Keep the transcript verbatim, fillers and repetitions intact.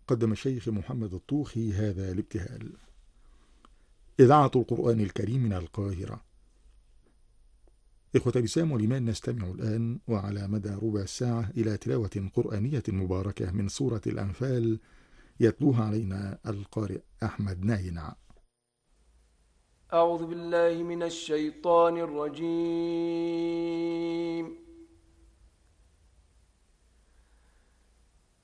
قدم الشيخ محمد الطوخي هذا الابتهال. إذاعة القرآن الكريم من القاهرة. إخوة الإسلام والإيمان، نستمع الآن وعلى مدى ربع ساعة إلى تلاوة قرآنية مباركة من سورة الأنفال، يتلوها علينا القارئ أحمد ناينع. أعوذ بالله من الشيطان الرجيم.